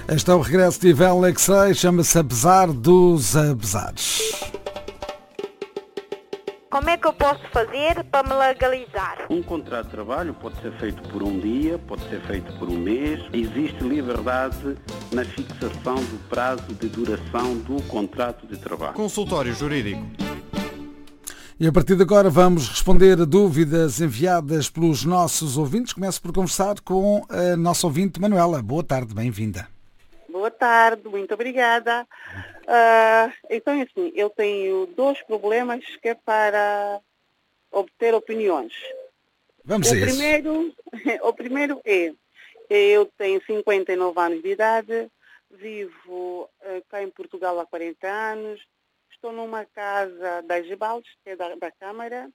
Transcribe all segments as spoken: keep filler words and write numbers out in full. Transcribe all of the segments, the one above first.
Este é o regresso de Ivel Lexei, chama-se Apesar dos Apesares. Como é que eu posso fazer para me legalizar? Um contrato de trabalho pode ser feito por um dia, pode ser feito por um mês. Existe liberdade na fixação do prazo de duração do contrato de trabalho. Consultório Jurídico. E a partir de agora vamos responder a dúvidas enviadas pelos nossos ouvintes. Começo por conversar com a nossa ouvinte Manuela. Boa tarde, bem-vinda. Boa tarde, muito obrigada. Uh, então, assim, eu tenho dois problemas que é para obter opiniões. Vamos o a isso. Primeiro, o primeiro é, eu tenho cinquenta e nove anos de idade, vivo uh, cá em Portugal há quarenta anos, estou numa casa das Gibaldes, que é da, da Câmara,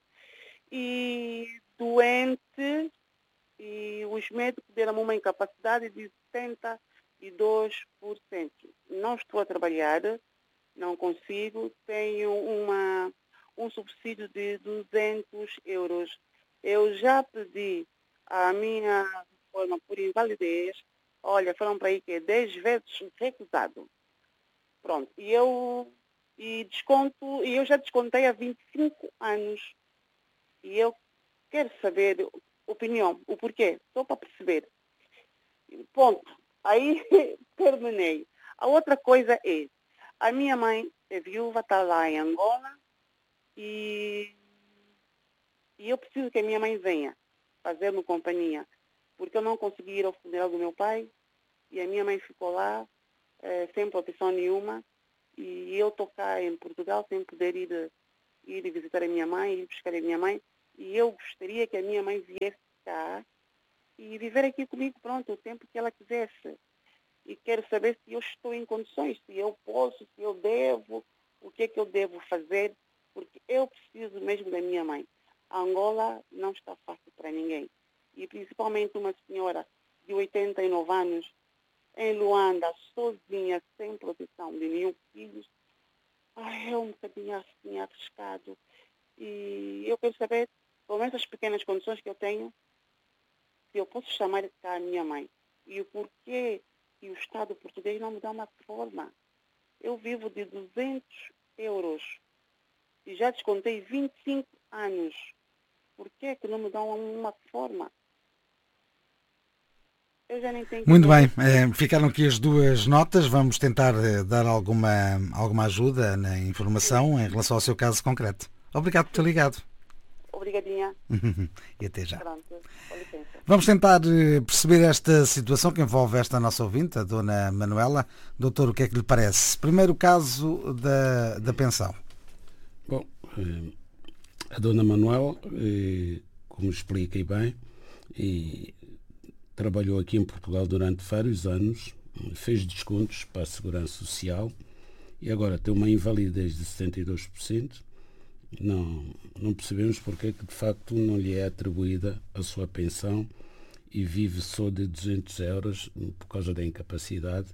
e doente, e os médicos deram uma incapacidade de setenta e dois por cento. Não estou a trabalhar, não consigo, tenho uma, um subsídio de duzentos euros. Eu já pedi a minha reforma por invalidez, olha, foram para aí que é dez vezes recusado. Pronto, e eu, e desconto, e eu já descontei há vinte e cinco anos. E eu quero saber opinião, o porquê, só para perceber. Ponto. Aí terminei. A outra coisa é, a minha mãe é viúva, está lá em Angola, e, e eu preciso que a minha mãe venha fazer-me companhia, porque eu não consegui ir ao funeral do meu pai, e a minha mãe ficou lá, eh, sem proteção nenhuma, e eu estou cá em Portugal sem poder ir, ir visitar a minha mãe, ir buscar a minha mãe, e eu gostaria que a minha mãe viesse cá, e viver aqui comigo, pronto, o tempo que ela quisesse. E quero saber se eu estou em condições, se eu posso, se eu devo, o que é que eu devo fazer, porque eu preciso mesmo da minha mãe. A Angola não está fácil para ninguém. E principalmente uma senhora de oitenta e nove anos, em Luanda, sozinha, sem proteção de nenhum filho, ai, é um bocadinho assim arriscado. E eu quero saber, com essas pequenas condições que eu tenho, se eu posso chamar cá a minha mãe. E o porquê que o Estado português não me dá uma reforma. Eu vivo de duzentos euros e já descontei vinte e cinco anos. Porquê que não me dão uma reforma? Eu já nem tenho... Muito bem, eh, ficaram aqui as duas notas. Vamos tentar eh, dar alguma, alguma ajuda na informação em relação ao seu caso concreto. Obrigado por ter ligado. Obrigadinha. E até já. Pronto, com licença. Vamos tentar perceber esta situação que envolve esta nossa ouvinte, a dona Manuela. Doutor, o que é que lhe parece? Primeiro o caso da, da pensão. Bom, a dona Manuela, como expliquei bem, trabalhou aqui em Portugal durante vários anos, fez descontos para a Segurança Social e agora tem uma invalidez de setenta e dois por cento. Não, não percebemos porque é que de facto não lhe é atribuída a sua pensão e vive só de duzentos euros por causa da incapacidade.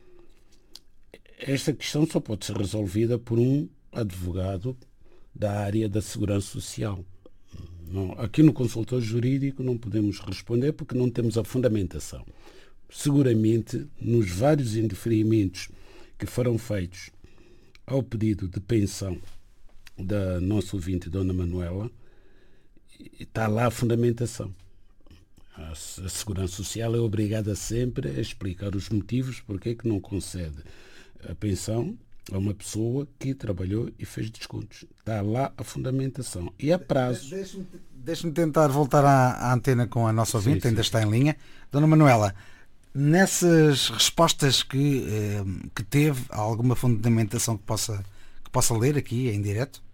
Esta questão só pode ser resolvida por um advogado da área da Segurança Social. Não, aqui no consultório jurídico não podemos responder porque não temos a fundamentação. Seguramente, nos vários indeferimentos que foram feitos ao pedido de pensão da nossa ouvinte, Dona Manuela, está lá a fundamentação. A Segurança Social é obrigada sempre a explicar os motivos porque é que não concede a pensão a uma pessoa que trabalhou e fez descontos. Está lá a fundamentação. E a prazo. Deixe-me, deixe-me tentar voltar à, à antena com a nossa ouvinte, sim, ainda sim. Está em linha. Dona Manuela, nessas respostas que, eh, que teve, há alguma fundamentação que possa, que possa ler aqui em direto?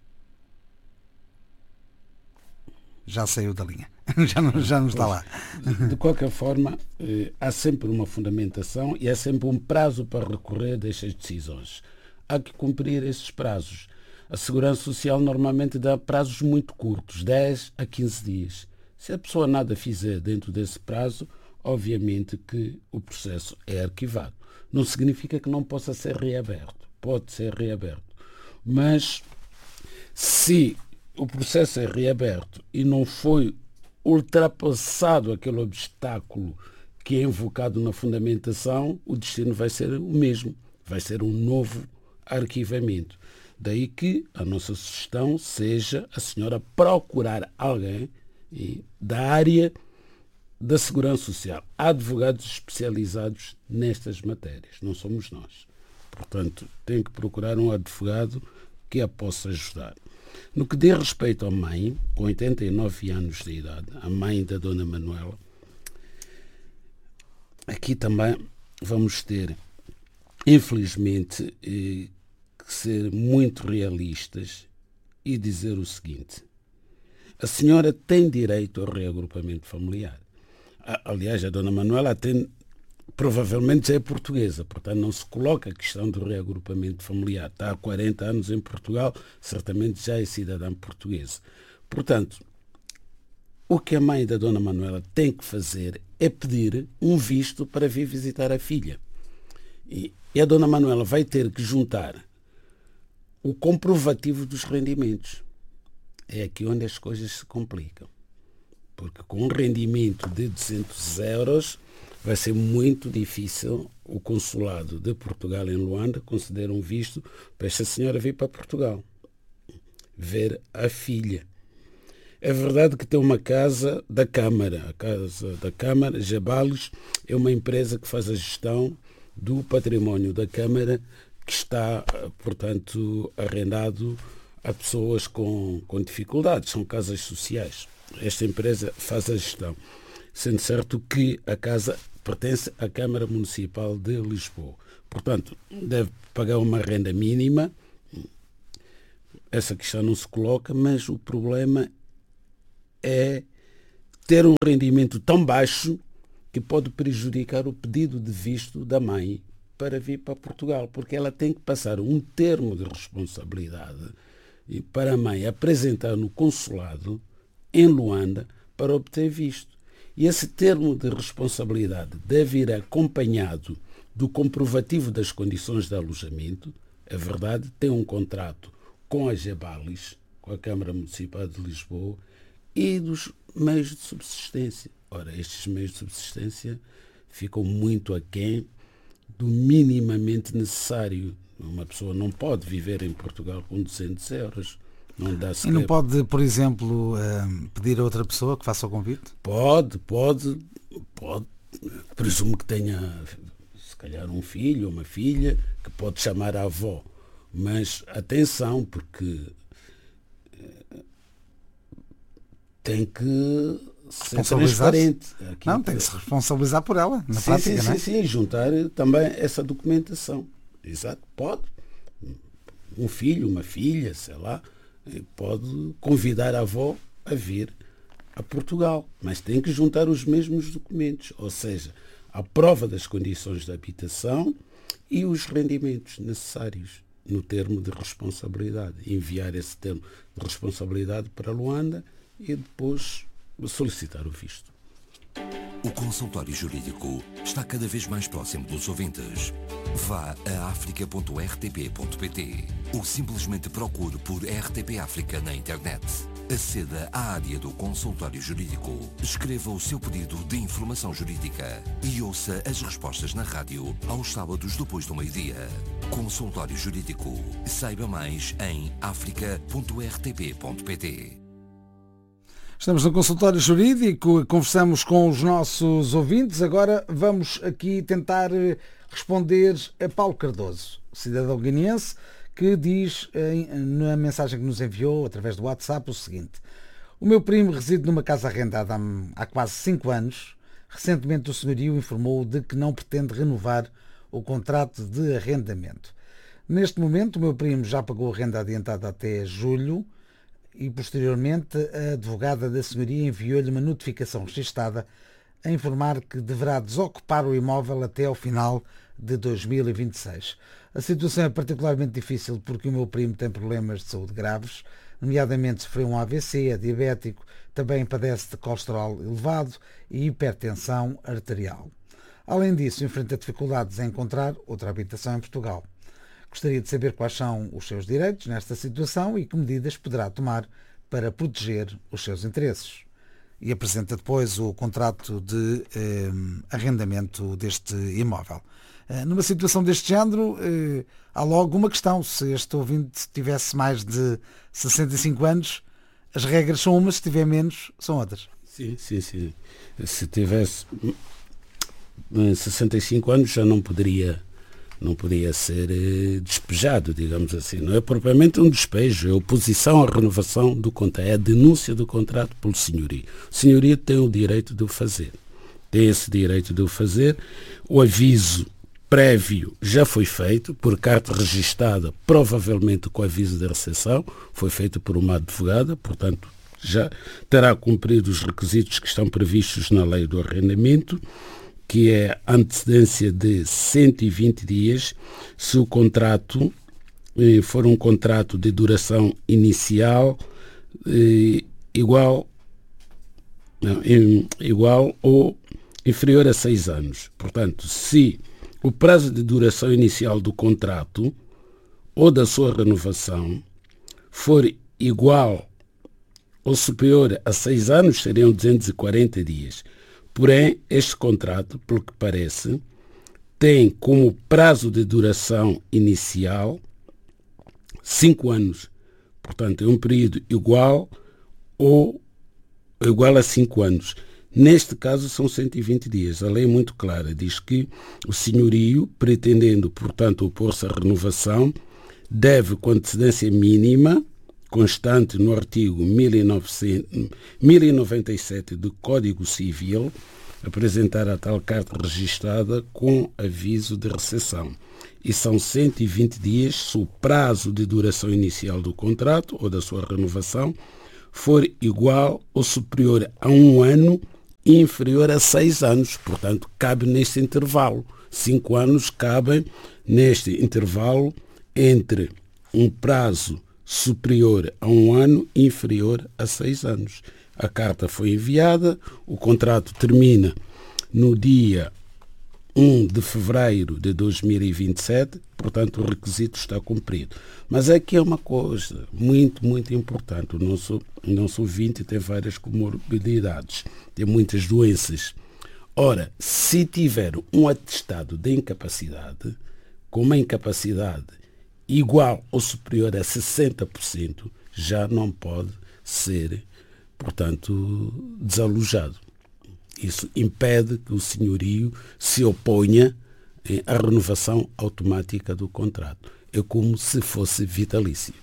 Já saiu da linha, já não, já não está lá. De, de qualquer forma, eh, há sempre uma fundamentação e há sempre um prazo para recorrer destas decisões. Há que cumprir esses prazos. A Segurança Social normalmente dá prazos muito curtos, dez a quinze dias. Se a pessoa nada fizer dentro desse prazo, obviamente que o processo é arquivado. Não significa que não possa ser reaberto. Pode ser reaberto. Mas se o processo é reaberto e não foi ultrapassado aquele obstáculo que é invocado na fundamentação, o destino vai ser o mesmo, vai ser um novo arquivamento. Daí que a nossa sugestão seja a senhora procurar alguém da área da Segurança Social. Há advogados especializados nestas matérias, não somos nós. Portanto, tem que procurar um advogado que a possa ajudar. No que diz respeito à mãe, com oitenta e nove anos de idade, a mãe da Dona Manuela, aqui também vamos ter, infelizmente, que ser muito realistas e dizer o seguinte: a senhora tem direito ao reagrupamento familiar. Aliás, a Dona Manuela tem, provavelmente já é portuguesa, portanto não se coloca a questão do reagrupamento familiar. Está há quarenta anos em Portugal, certamente já é cidadã portuguesa. Portanto, o que a mãe da Dona Manuela tem que fazer é pedir um visto para vir visitar a filha. E, e a Dona Manuela vai ter que juntar o comprovativo dos rendimentos. É aqui onde as coisas se complicam. Porque com um rendimento de duzentos euros vai ser muito difícil o consulado de Portugal em Luanda conceder um visto para esta senhora vir para Portugal ver a filha. É verdade que tem uma casa da Câmara. A casa da Câmara, Jabalis, é uma empresa que faz a gestão do património da Câmara, que está, portanto, arrendado a pessoas com, com dificuldades. São casas sociais. Esta empresa faz a gestão. Sendo certo que a casa pertence à Câmara Municipal de Lisboa. Portanto, deve pagar uma renda mínima. Essa questão não se coloca, mas o problema é ter um rendimento tão baixo que pode prejudicar o pedido de visto da mãe para vir para Portugal, porque ela tem que passar um termo de responsabilidade para a mãe apresentar no consulado em Luanda para obter visto. E esse termo de responsabilidade deve ir acompanhado do comprovativo das condições de alojamento. É verdade, tem um contrato com a Jabalis, com a Câmara Municipal de Lisboa, e dos meios de subsistência. Ora, estes meios de subsistência ficam muito aquém do minimamente necessário. Uma pessoa não pode viver em Portugal com duzentos euros. Não dá sequer... E não pode, por exemplo, pedir a outra pessoa que faça o convite? Pode, pode, pode. Presumo que tenha, se calhar, um filho ou uma filha que pode chamar a avó. Mas atenção, porque tem que ser transparente. Aqui, não, tem que se responsabilizar por ela, na sim, prática, sim, não é? Sim, sim, juntar também essa documentação. Exato, pode. Um filho, uma filha, sei lá, pode convidar a avó a vir a Portugal, mas tem que juntar os mesmos documentos, ou seja, a prova das condições de habitação e os rendimentos necessários no termo de responsabilidade. Enviar esse termo de responsabilidade para Luanda e depois solicitar o visto. O consultório jurídico está cada vez mais próximo dos ouvintes. Vá a africa ponto r t p ponto p t ou simplesmente procure por R T P África na internet. Aceda à área do consultório jurídico, escreva o seu pedido de informação jurídica e ouça as respostas na rádio aos sábados depois do meio-dia. Consultório Jurídico. Saiba mais em africa ponto r t p ponto p t. Estamos no consultório jurídico, conversamos com os nossos ouvintes. Agora vamos aqui tentar responder a Paulo Cardoso, cidadão guineense, que diz na mensagem que nos enviou através do WhatsApp o seguinte: o meu primo reside numa casa arrendada há quase cinco anos. Recentemente o senhorio informou de que não pretende renovar o contrato de arrendamento. Neste momento o meu primo já pagou a renda adiantada até julho e posteriormente a advogada da senhoria enviou-lhe uma notificação registada a informar que deverá desocupar o imóvel até ao final de dois mil e vinte e seis. A situação é particularmente difícil porque o meu primo tem problemas de saúde graves, nomeadamente sofreu um A V C, é diabético, também padece de colesterol elevado e hipertensão arterial. Além disso, enfrenta dificuldades em encontrar outra habitação em Portugal. Gostaria de saber quais são os seus direitos nesta situação e que medidas poderá tomar para proteger os seus interesses. e apresenta depois o contrato de eh, arrendamento deste imóvel. Eh, numa situação deste género, eh, há logo uma questão. Se este ouvinte tivesse mais de sessenta e cinco anos, as regras são umas, se tiver menos, são outras. Sim, sim, sim. Se tivesse sessenta e cinco anos já não poderia, não poderia ser eh, despejado, digamos assim. Não é propriamente um despejo, é oposição à renovação do contrato, é a denúncia do contrato pelo senhorio. O senhorio tem o direito de o fazer. Tem esse direito de o fazer. O aviso prévio já foi feito por carta registada, provavelmente com aviso de recepção, foi feito por uma advogada, portanto já terá cumprido os requisitos que estão previstos na lei do arrendamento, que é a antecedência de cento e vinte dias, se o contrato eh, for um contrato de duração inicial eh, igual, não, em, igual ou inferior a seis anos. Portanto, se o prazo de duração inicial do contrato ou da sua renovação for igual ou superior a seis anos, seriam duzentos e quarenta dias. Porém, este contrato, pelo que parece, tem como prazo de duração inicial cinco anos. Portanto, é um período igual ou igual a cinco anos. Neste caso, são cento e vinte dias. A lei é muito clara. Diz que o senhorio, pretendendo, portanto, opor-se à renovação, deve, com antecedência mínima, constante no artigo mil e noventa e sete do Código Civil, apresentar a tal carta registada com aviso de recepção. E são cento e vinte dias se o prazo de duração inicial do contrato ou da sua renovação for igual ou superior a um ano e inferior a seis anos. Portanto, cabe neste intervalo. Cinco anos cabem neste intervalo entre um prazo superior a um ano e inferior a seis anos. A carta foi enviada, o contrato termina no dia um de fevereiro de dois mil e vinte e sete, portanto o requisito está cumprido. Mas aqui é uma coisa muito, muito importante. O nosso, o nosso ouvinte tem várias comorbidades, tem muitas doenças. Ora, se tiver um atestado de incapacidade, com uma incapacidade igual ou superior a sessenta por cento, já não pode ser, portanto, desalojado. Isso impede que o senhorio se oponha à renovação automática do contrato. É como se fosse vitalício.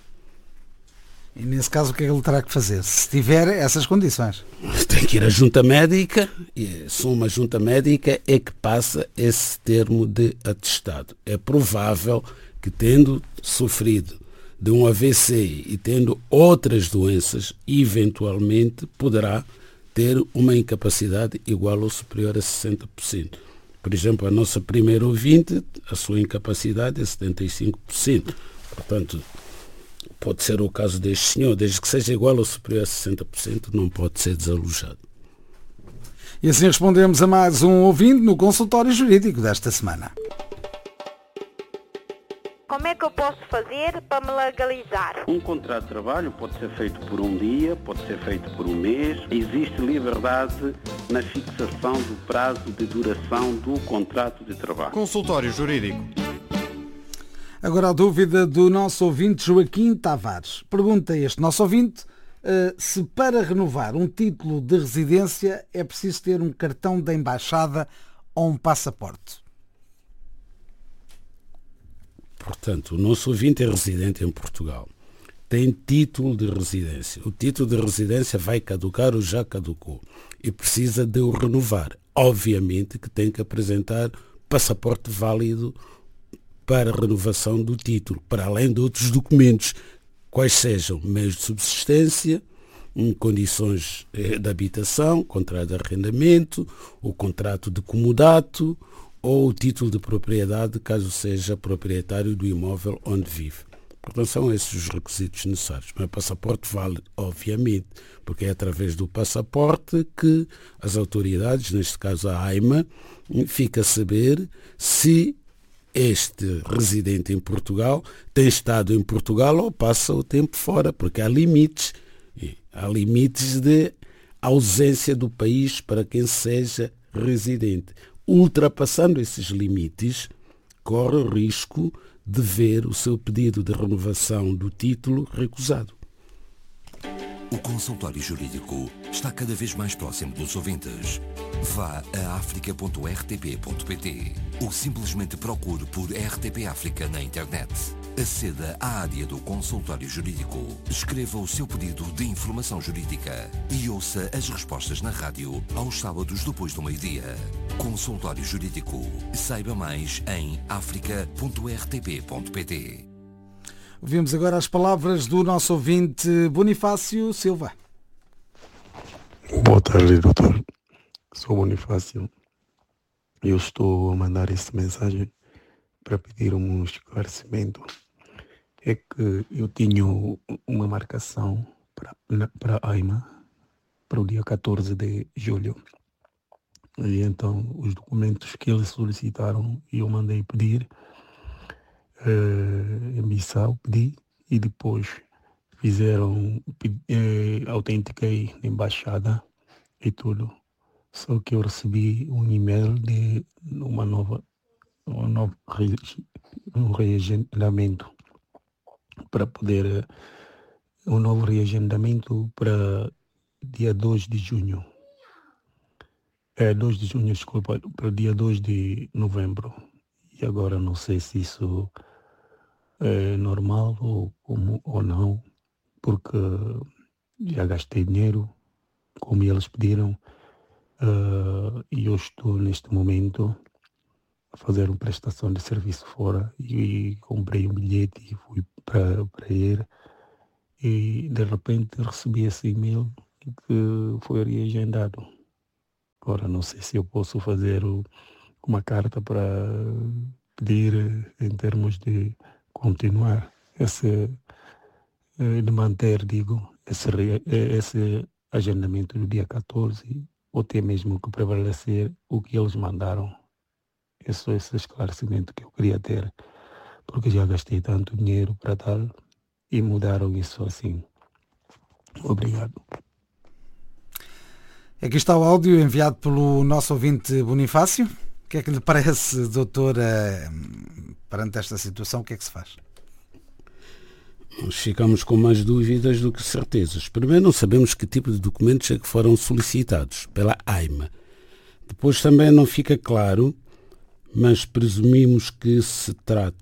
E nesse caso o que é que ele terá que fazer? Se tiver essas condições? Tem que ir à junta médica, e só uma junta médica é que passa esse termo de atestado. É provável que, tendo sofrido de um A V C e tendo outras doenças, eventualmente poderá ter uma incapacidade igual ou superior a sessenta por cento. Por exemplo, a nossa primeira ouvinte, a sua incapacidade é setenta e cinco por cento. Portanto, pode ser o caso deste senhor, desde que seja igual ou superior a sessenta por cento, não pode ser desalojado. E assim respondemos a mais um ouvinte no consultório jurídico desta semana. Como é que eu posso fazer para me legalizar? Um contrato de trabalho pode ser feito por um dia, pode ser feito por um mês. Existe liberdade na fixação do prazo de duração do contrato de trabalho. Consultório Jurídico. Agora a dúvida do nosso ouvinte Joaquim Tavares. Pergunta este nosso ouvinte uh, se para renovar um título de residência é preciso ter um cartão da embaixada ou um passaporte. Portanto, o nosso ouvinte é residente em Portugal. Tem título de residência. O título de residência vai caducar ou já caducou. E precisa de o renovar. Obviamente que tem que apresentar passaporte válido para a renovação do título, para além de outros documentos, quais sejam meios de subsistência, condições de habitação, contrato de arrendamento, o contrato de comodato, ou o título de propriedade, caso seja proprietário do imóvel onde vive. Portanto, são esses os requisitos necessários. Mas o passaporte vale, obviamente, porque é através do passaporte que as autoridades, neste caso a AIMA, fica a saber se este residente em Portugal tem estado em Portugal ou passa o tempo fora, porque há limites. Há limites de ausência do país para quem seja residente. Ultrapassando esses limites, corre o risco de ver o seu pedido de renovação do título recusado. O consultório jurídico está cada vez mais próximo dos ouvintes. Vá a africa ponto r t p ponto p t ou simplesmente procure por R T P África na internet. Aceda à área do consultório jurídico, escreva o seu pedido de informação jurídica e ouça as respostas na rádio aos sábados depois do meio-dia. Consultório jurídico. Saiba mais em africa ponto r t p ponto p t. Ouvimos agora as palavras do nosso ouvinte Bonifácio Silva. Boa tarde, doutor. Sou Bonifácio. Eu estou a mandar essa mensagem para pedir um esclarecimento. É que eu tinha uma marcação para, para a AIMA para o dia catorze de julho. E então os documentos que eles solicitaram eu mandei pedir. Uh, em Bissau, pedi e depois fizeram, uh, autentiquei na embaixada e tudo. Só que eu recebi um e-mail de uma nova, uma nova um reagendamento para poder, um novo reagendamento para dia dois de junho. É, dois de junho, desculpa, para dia dois de novembro. E agora não sei se isso é normal ou, como, ou não, porque já gastei dinheiro, como eles pediram, uh, e eu estou neste momento a fazer uma prestação de serviço fora e, e comprei um bilhete e fui para, para ir e de repente recebi esse e-mail que foi reagendado. Agora não sei se eu posso fazer o, uma carta para pedir em termos de continuar esse, de manter, digo, esse, esse agendamento do dia catorze, ou até mesmo que prevalecer o que eles mandaram. É só esse esclarecimento que eu queria ter, porque já gastei tanto dinheiro para tal e mudaram isso assim. Obrigado. Aqui está o áudio enviado pelo nosso ouvinte Bonifácio. O que é que lhe parece, doutora, perante esta situação, o que é que se faz? Nós ficamos com mais dúvidas do que certezas. Primeiro, não sabemos que tipo de documentos é que foram solicitados pela AIMA. Depois também não fica claro, mas presumimos que se trate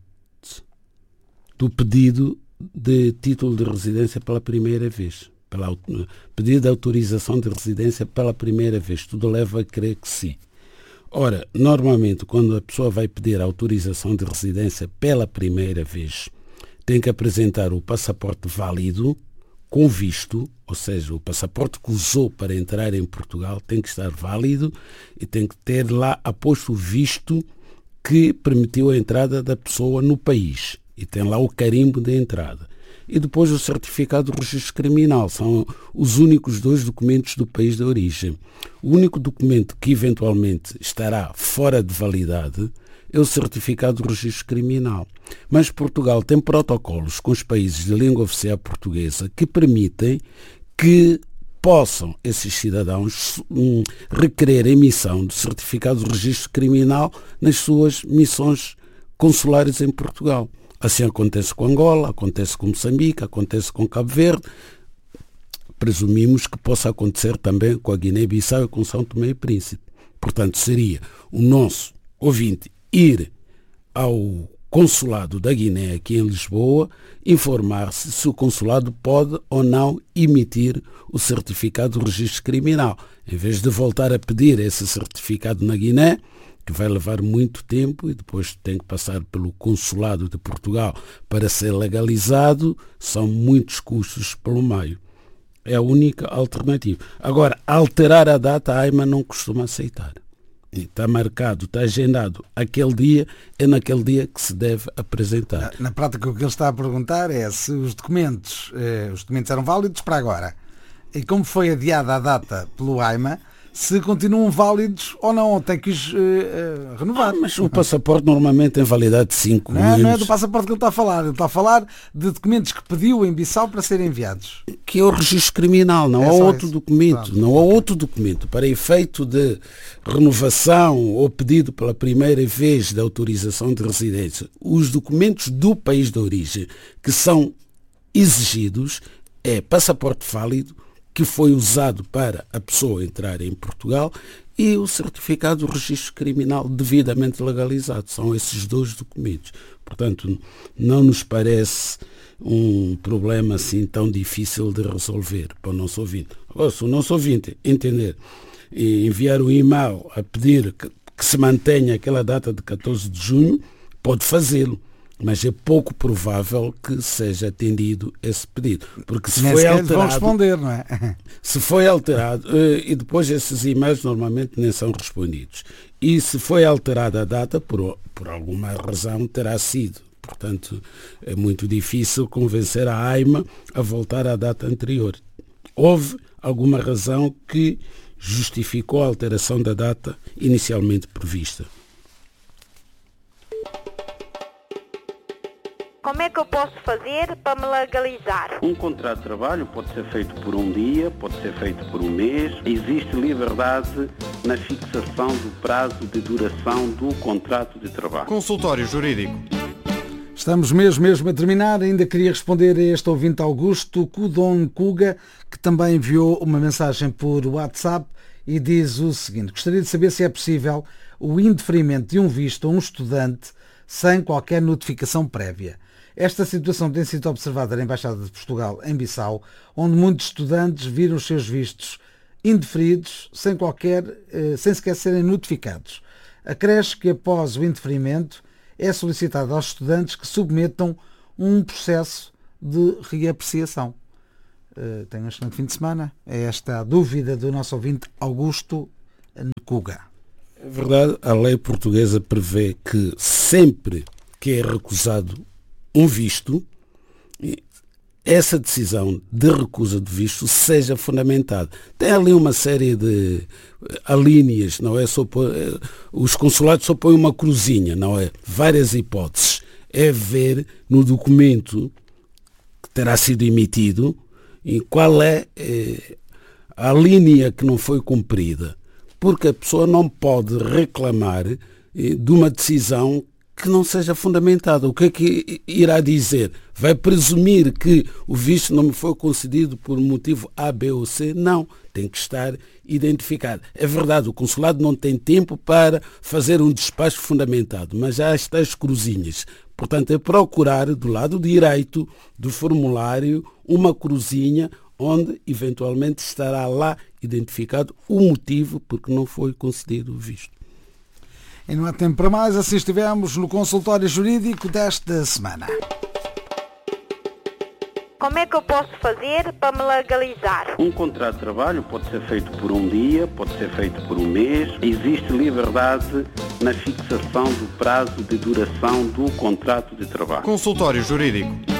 do pedido de título de residência pela primeira vez. Pela, pedido de autorização de residência pela primeira vez. Tudo leva a crer que sim. Ora, normalmente, quando a pessoa vai pedir a autorização de residência pela primeira vez, tem que apresentar o passaporte válido, com visto, ou seja, o passaporte que usou para entrar em Portugal tem que estar válido e tem que ter lá aposto o visto que permitiu a entrada da pessoa no país. E tem lá o carimbo de entrada. E depois o certificado do registro criminal. São os únicos dois documentos do país de origem. O único documento que eventualmente estará fora de validade é o certificado do registro criminal. Mas Portugal tem protocolos com os países de língua oficial portuguesa que permitem que possam esses cidadãos um, requerer a emissão do certificado do registro criminal nas suas missões consulares em Portugal. Assim acontece com Angola, acontece com Moçambique, acontece com Cabo Verde. Presumimos que possa acontecer também com a Guiné-Bissau e com São Tomé e Príncipe. Portanto, seria o nosso ouvinte ir ao consulado da Guiné aqui em Lisboa, informar-se se o consulado pode ou não emitir o certificado do registro criminal. Em vez de voltar a pedir esse certificado na Guiné, que vai levar muito tempo e depois tem que passar pelo consulado de Portugal para ser legalizado, são muitos custos pelo meio. É a única alternativa. Agora, alterar a data, a AIMA não costuma aceitar. Está marcado, está agendado aquele dia, é naquele dia que se deve apresentar. Na prática, o que ele está a perguntar é se os documentos, eh, os documentos eram válidos para agora. E como foi adiada a data pelo AIMA, se continuam válidos ou não, ou tem que os uh, uh, renovar. Ah, mas o passaporte normalmente tem validade de cinco não, anos. Não é do passaporte que ele está a falar, ele está a falar de documentos que pediu em Bissau para serem enviados. Que é o registro criminal, não é há outro isso. documento, Pronto. não há outro documento para efeito de renovação ou pedido pela primeira vez de autorização de residência. Os documentos do país de origem que são exigidos é passaporte válido, que foi usado para a pessoa entrar em Portugal, e o certificado do registro criminal devidamente legalizado. São esses dois documentos. Portanto, não nos parece um problema assim tão difícil de resolver para o nosso ouvinte. Agora, se o nosso ouvinte entender e enviar um e-mail a pedir que, que se mantenha aquela data de catorze de junho, pode fazê-lo. Mas é pouco provável que seja atendido esse pedido. Porque se Nem foi sequer alterado, vão responder, não é? Se foi alterado, e depois esses e-mails normalmente nem são respondidos. E se foi alterada a data, por, por alguma razão terá sido. Portanto, é muito difícil convencer a AIMA a voltar à data anterior. Houve alguma razão que justificou a alteração da data inicialmente prevista. Como é que eu posso fazer para me legalizar? Um contrato de trabalho pode ser feito por um dia, pode ser feito por um mês. Existe liberdade na fixação do prazo de duração do contrato de trabalho. Consultório Jurídico. Estamos mesmo, mesmo a terminar. Ainda queria responder a este ouvinte Augusto Kudon Kuga, que também enviou uma mensagem por WhatsApp e diz o seguinte: gostaria de saber se é possível o indeferimento de um visto a um estudante sem qualquer notificação prévia. Esta situação tem sido observada na Embaixada de Portugal em Bissau, onde muitos estudantes viram os seus vistos indeferidos sem, qualquer, sem sequer serem notificados. Acresce que após o indeferimento é solicitado aos estudantes que submetam um processo de reapreciação. Tenham um excelente fim de semana. É esta a dúvida do nosso ouvinte Augusto Kuga. É verdade, a lei portuguesa prevê que sempre que é recusado um visto, essa decisão de recusa de visto seja fundamentada. Tem ali uma série de alíneas, não é? Só põe, os consulados só põem uma cruzinha, não é? Várias hipóteses. É ver no documento que terá sido emitido e qual é, é a linha que não foi cumprida. Porque a pessoa não pode reclamar eh, de uma decisão que não seja fundamentada. O que é que irá dizer? Vai presumir que o visto não me foi concedido por motivo A, B ou C? Não, tem que estar identificado. É verdade, o consulado não tem tempo para fazer um despacho fundamentado, mas já há estas cruzinhas. Portanto, é procurar do lado direito do formulário uma cruzinha onde eventualmente estará lá identificado o motivo porque não foi concedido o visto. E não há tempo para mais, assim estivemos no consultório jurídico desta semana. Como é que eu posso fazer para me legalizar? Um contrato de trabalho pode ser feito por um dia, pode ser feito por um mês. Existe liberdade na fixação do prazo de duração do contrato de trabalho. Consultório Jurídico.